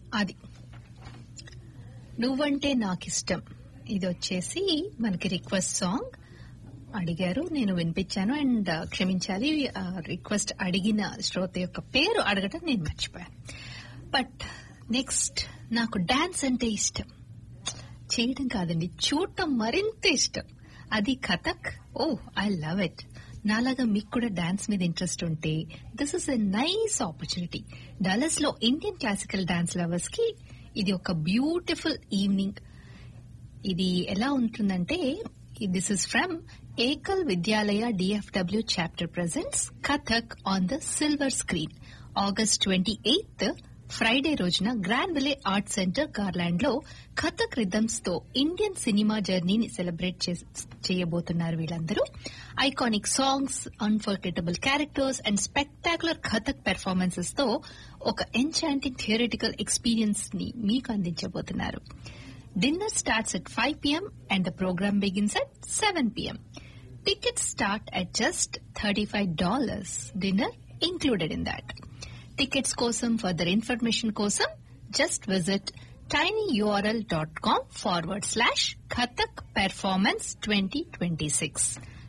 అది నువ్వంటే నాకిష్టం. ఇది వచ్చేసి మనకి రిక్వెస్ట్ సాంగ్ అడిగారు, నేను వినిపించాను. అండ్ క్షమించాలి, రిక్వెస్ట్ అడిగిన శ్రోత యొక్క పేరు అడగటం నేను మర్చిపోయాను. బట్ నెక్స్ట్, నాకు డాన్స్ అంటే ఇష్టం. చేయడం కాదండి, చూడటం మరింత ఇష్టం. అది కథక్. ఓ, ఐ లవ్ ఇట్. నాలాగా మీకు కూడా డాన్స్ మీద ఇంట్రెస్ట్ ఉంటే this is a nice opportunity. Dallas లో ఇండియన్ క్లాసికల్ డాన్స్ లవర్స్ కి ఇది ఒక బ్యూటిఫుల్ ఈవినింగ్. ఇది ఎలా ఉంటుందంటే, this is from ఏకల్ Vidyalaya DFW chapter presents Kathak on the silver screen. August 28 Friday రోజున grand Wiley art centre garland లో కథక్ రిథమ్స్ తో ఇండియన్ సినిమా జర్నీని సెలబ్రేట్ చేయబోతున్నారు వీళ్ళందరూ. Iconic songs, unforgettable characters and spectacular Kathak performances తో ఒక ఎన్చాంటింగ్ థియరిటికల్ ఎక్స్పీరియన్స్ ని మీకు అందించబోతున్నారు. Dinner starts at 5 p.m. and the program begins at 7 p.m. Tickets start at just $35. Dinner included in that. Tickets kosam, further information kosam, just visit tinyurl.com/Kathak Performance 2026.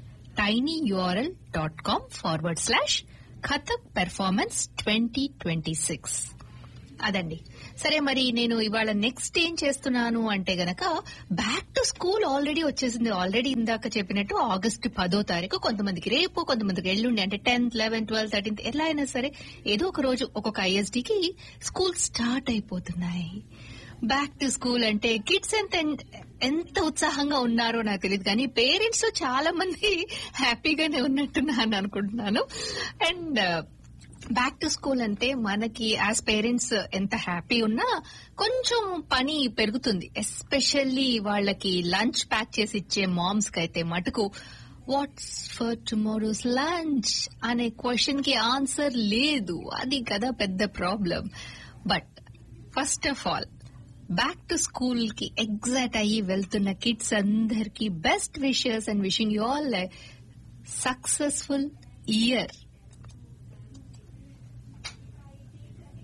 tinyurl.com/Kathak Performance 2026. అదండి. సరే, మరి నేను ఇవాళ next ఏం చేస్తున్నాను అంటే గనక, బ్యాక్ టు స్కూల్ ఆల్రెడీ వచ్చేసింది. ఆల్రెడీ ఇందాక చెప్పినట్టు ఆగస్టు 10వ తారీఖు, కొంతమందికి రేపు, కొంతమందికి ఎల్లుండి, అంటే 10th, 11th, 12th, 13th ఎలా అయినా సరే ఏదో ఒక రోజు ఒక్కొక్క ISDకి స్కూల్ స్టార్ట్ అయిపోతున్నాయి. బ్యాక్ టు స్కూల్ అంటే కిడ్స్ ఎంత ఉత్సాహంగా ఉన్నారో నాకు తెలియదు, కానీ పేరెంట్స్ చాలా మంది హ్యాపీగానే ఉన్నట్టున్నాను అనుకుంటున్నాను. అండ్ బ్యాక్ టు స్కూల్ అంటే మనకి యాజ్ పేరెంట్స్ ఎంత హ్యాపీ ఉన్నా కొంచెం పని పెరుగుతుంది. ఎస్పెషల్లీ వాళ్ళకి లంచ్ ప్యాక్ చేసి ఇచ్చే మామ్స్ కి అయితే మటుకు వాట్స్ ఫర్ టుమారోస్ లంచ్ అనే క్వశ్చన్ కి ఆన్సర్ లేదు. అది కదా పెద్ద problem. But first of all, back to school కి ఎగ్జైట్ అయ్యి వెళ్తున్న కిడ్స్ అందరికి best wishes and wishing you all successful year.